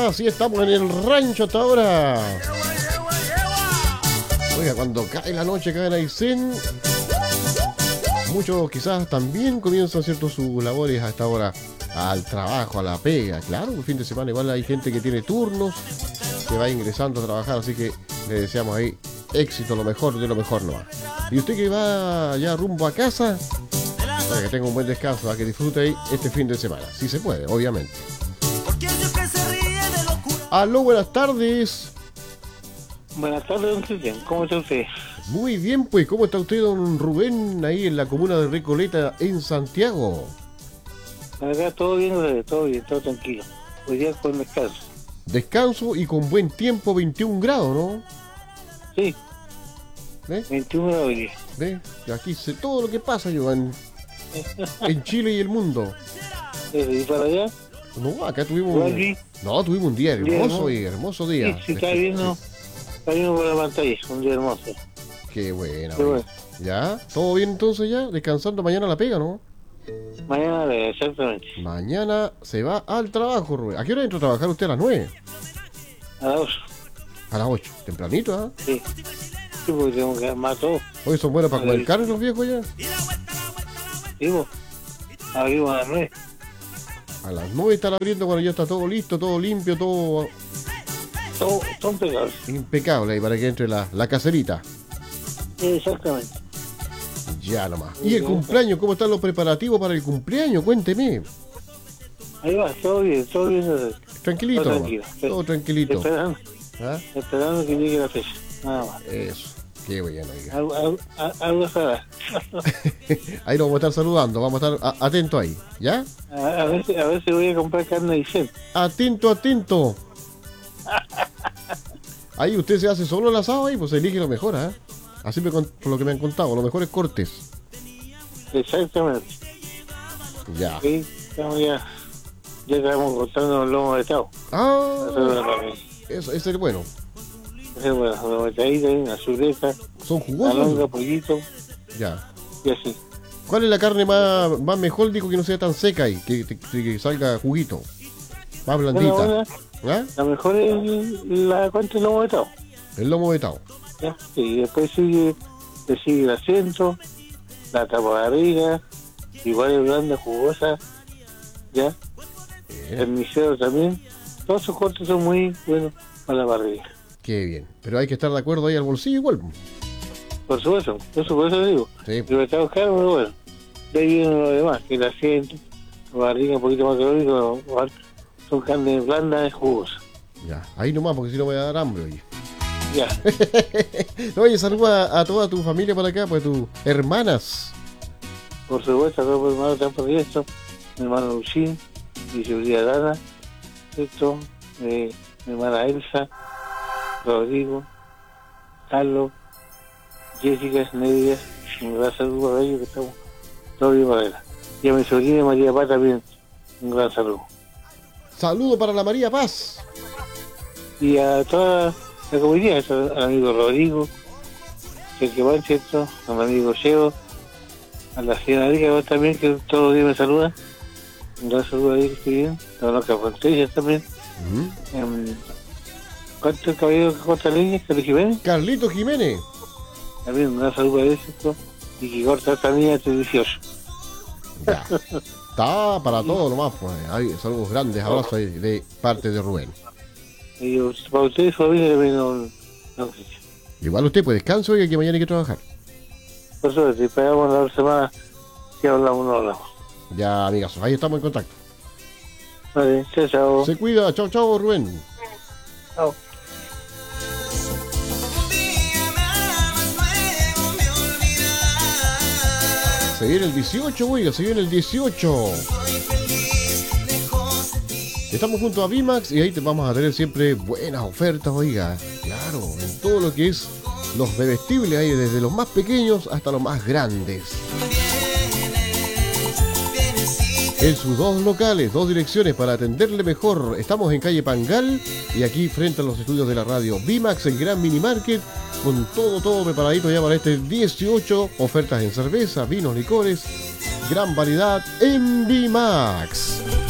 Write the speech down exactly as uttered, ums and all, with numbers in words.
Así estamos en el rancho hasta ahora. Oiga, cuando cae la noche, cae la Aysén, muchos quizás también comienzan, ¿cierto?, sus labores a esta hora, al trabajo, a la pega. Claro, el fin de semana igual hay gente que tiene turnos, que va ingresando a trabajar, así que le deseamos ahí éxito, lo mejor de lo mejor nomás. Y usted que va ya rumbo a casa, para que tenga un buen descanso, a que disfrute ahí este fin de semana, si se puede, obviamente. Aló, buenas tardes. Buenas tardes, don Cristian. ¿Cómo está usted? Muy bien, pues, ¿cómo está usted, don Rubén, ahí en la comuna de Recoleta, en Santiago? Acá todo bien, todo bien, todo tranquilo. Hoy día con descanso. Descanso y con buen tiempo, veintiún grados, ¿no? Sí. ¿Eh? veintiún grados hoy día. ¿Ve? Aquí sé todo lo que pasa, yo, en, en Chile y el mundo. ¿Y para allá? No, acá tuvimos un, no, tuvimos un día hermoso y hermoso día. Sí, sí, está viendo, está viendo por la pantalla, un día hermoso. Qué buena. Qué bueno. ¿Ya? ¿Todo bien entonces ya? Descansando, mañana la pega, ¿no? Mañana, exactamente. Mañana se va al trabajo, Rubén. ¿A qué hora entra a trabajar usted? ¿A las nueve? A las ocho. A las ocho. ¿Tempranito, ah? ¿Eh? Sí. Sí, porque tengo que armar todo. Hoy son buenos para comer carne los viejos ya. Digo, abrimos a las nueve. A las nueve están abriendo cuando ya está todo listo, todo limpio, todo... Todo, todo impecable. Impecable ahí para que entre la, la caserita. Exactamente. Ya nomás. ¿Y el cumpleaños? ¿Cómo están los preparativos para el cumpleaños? Cuénteme. Ahí va, todo bien, todo bien. Tranquilito. Todo tranquilo. Todo tranquilito. Esperando, ¿Ah? esperando que llegue la fecha. Nada más. Eso. Qué bueno, oiga. Algo, algo, algo será. Ahí lo vamos a estar saludando, vamos a estar atentos ahí, ¿ya? A, a, ver si, a ver si voy a comprar carne de Aysén. Atento, atento. Ahí usted se hace solo el asado ahí, pues se elige lo mejor, ¿ah? ¿eh? Así me, por lo que me han contado, los mejores cortes. Exactamente. Ya. Sí, estamos ya, ya estamos cortando el lomo de tao. Ah, eso, ese es bueno. Ese es bueno, lomo de taíta, una sureta. Son jugosos. Alonga, pollito. Ya. Y así. ¿Cuál es la carne más, más mejor, digo, que no sea tan seca ahí, que, que, que salga juguito? Más blandita. Bueno, ¿Ah? La mejor es la cuenta el lomo de tao. El lomo de tao. ¿Ya? Y después sigue, le sigue el asiento, la tapa barriga, igual es blanda, jugosa, ¿ya? Bien. El misero también. Todos esos cortes son muy buenos para la barriga. Qué bien. Pero hay que estar de acuerdo ahí al bolsillo igual. Por supuesto, eso por eso digo. Sí. Pero está caro, pero bueno. De ahí viene lo demás, que el asiento, la barriga un poquito más calórico, son carnes blandas y jugosas. Ya, ahí nomás, porque si no me va a dar hambre, oye. Ya. Oye, saluda a, a toda tu familia por acá, pues tus hermanas. Por supuesto, acá por mi hermano están por esto, mi hermano Lucín, mi sobrina Dana, esto, eh, mi hermana Elsa, Rodrigo, Carlos, Jessica, Nedia, un gran saludo a ellos que estamos todos bien para ella. Y a mi sobrina María Paz también, un gran saludo. Saludo para la María Paz. Y a toda la comunidad, al amigo Rodrigo, el que va, ¿cierto? A mi amigo Cheo, a la señora Rica también, que todos los días me saluda. Un gran saludo a ellos, que estoy bien. A los Fontellas también. Uh-huh. Um, ¿Cuánto es el caballero que corta leña? ¿Carlos Jiménez? Carlito Jiménez. También un gran saludo a ellos, ¿cierto? Y que corta esta niña este dieciocho. Ya. Está para todo nomás, pues. Hay saludos grandes, abrazos ahí de parte de Rubén. Y para ustedes, familia, también no, no. Igual usted, pues descanso y que mañana hay que trabajar. Por suerte, esperamos la semana que hablamos, no hablamos. Ya, amigazos, ahí estamos en contacto. Vale, chao, chao. Se cuida, chao, chao, Rubén. Chao. Se viene el dieciocho, oiga, se viene el dieciocho. Estamos junto a Bimax y ahí te vamos a tener siempre buenas ofertas, oiga. Claro, en todo lo que es los bebestibles, ahí desde los más pequeños hasta los más grandes. En sus dos locales, dos direcciones para atenderle mejor. Estamos en calle Pangal y aquí frente a los estudios de la radio Bimax, el gran mini market, con todo, todo preparadito ya para este dieciocho. Ofertas en cerveza, vinos, licores, gran variedad en Bimax.